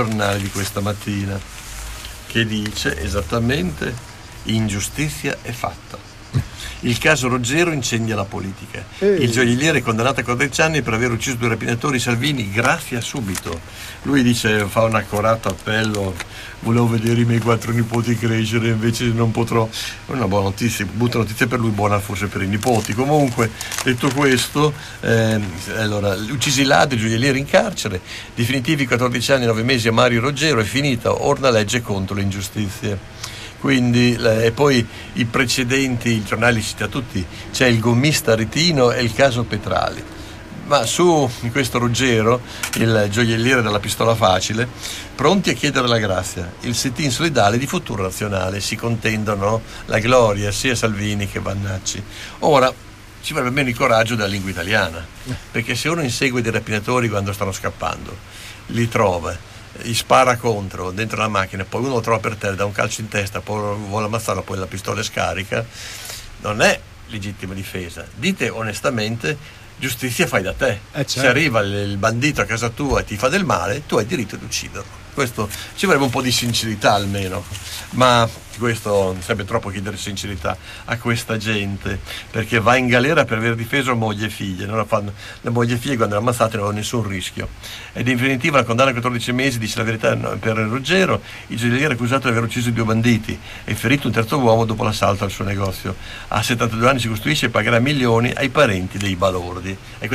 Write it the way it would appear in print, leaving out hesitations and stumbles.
giornale di questa mattina, che dice esattamente: ingiustizia è fatta. Il caso Roggero incendia la politica. Il gioielliere è condannato a 14 anni per aver ucciso 2 rapinatori. Salvini graffia subito. Lui dice, fa un accorato appello: volevo vedere i miei 4 nipoti crescere, invece non potrò. Una buona notizia, brutta notizia per lui, buona forse per i nipoti. Comunque, detto questo, allora, uccisi ladri, gioielliere in carcere, definitivi 14 anni e 9 mesi a Mario Roggero, è finita, orna legge contro le ingiustizie. Quindi, e poi i precedenti, i giornali cita tutti, c'è il gommista Aretino e il caso Petrali. Ma su questo Roggero, il gioielliere della pistola facile, pronti a chiedere la grazia, il sit-in solidale di Futuro Nazionale, si contendono la gloria sia Salvini che Vannacci. Ora ci vorrebbe meno il coraggio della lingua italiana, perché se uno insegue dei rapinatori quando stanno scappando, li trova, gli spara contro dentro la macchina, poi uno lo trova per terra, dà un calcio in testa, poi vuole ammazzarlo, poi la pistola è scarica, non è legittima difesa. Dite onestamente: giustizia fai da te. Certo. Se arriva il bandito a casa tua e ti fa del male, tu hai diritto di ucciderlo. Questo ci vorrebbe un po' di sincerità almeno, ma questo sarebbe troppo chiedere sincerità a questa gente, perché va in galera per aver difeso moglie e figlie. Non la fanno, le moglie e figlie quando le ammazzate non hanno nessun rischio. Ed in definitiva la condanna a 14 mesi, dice la verità per Roggero, il gioielliere accusato di aver ucciso 2 banditi e ferito un terzo uomo dopo l'assalto al suo negozio. A 72 anni si costruisce e pagherà milioni ai parenti dei balordi.